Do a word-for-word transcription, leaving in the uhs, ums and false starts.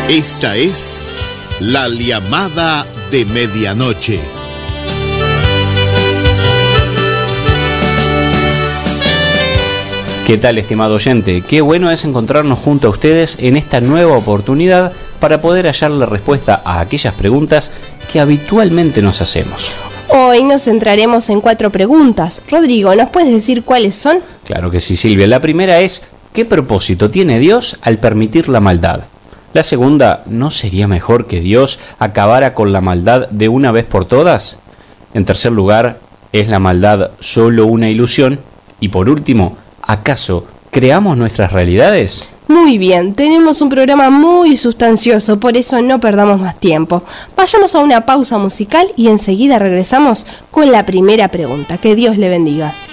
Esta es La Llamada de Medianoche. ¿Qué tal, estimado oyente? Qué bueno es encontrarnos junto a ustedes en esta nueva oportunidad para poder hallar la respuesta a aquellas preguntas que habitualmente nos hacemos. Hoy nos centraremos en cuatro preguntas. Rodrigo, ¿nos puedes decir cuáles son? Claro que sí, Silvia. La primera es, ¿qué propósito tiene Dios al permitir la maldad? La segunda, ¿no sería mejor que Dios acabara con la maldad de una vez por todas? En tercer lugar, ¿es la maldad solo una ilusión? Y por último, ¿acaso creamos nuestras realidades? Muy bien, tenemos un programa muy sustancioso, por eso no perdamos más tiempo. Vayamos a una pausa musical y enseguida regresamos con la primera pregunta. Que Dios le bendiga.